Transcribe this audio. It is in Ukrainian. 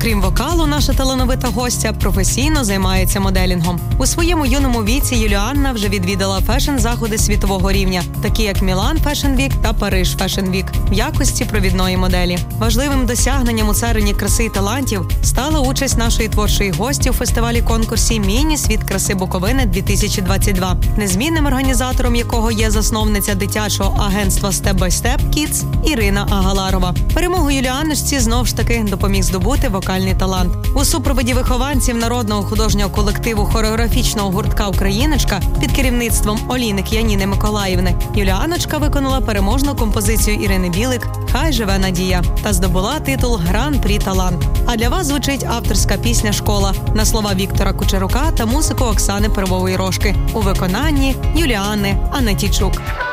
Окрім вокалу, наша талановита гостя професійно займається моделінгом. У своєму юному віці Юліанна вже відвідала фешн-заходи світового рівня, такі як Мілан Fashion Week та Париж Fashion Week, в якості провідної моделі. Важливим досягненням у царині краси і талантів стала участь нашої творчої гості у фестивалі-конкурсі «Міні-світ краси Буковини-2022», незмінним організатором якого є засновниця дитячого агентства Step by Step Kids Ірина Агаларова. Перемогу Юліаночці знов ж таки допоміг здобути вокальний талант. У супроводі вихованців народного художнього колективу хореографічного гуртка «Україночка» під керівництвом Оліник Яніни Миколаївни Юліаночка виконала переможну композицію Ірини Білик «Хай живе надія» та здобула титул «Гран-прі талант». А для вас звучить авторська пісня «Школа» на слова Віктора Кучерука та музику Оксани Первової Рожки у виконанні Юліани Анатійчук.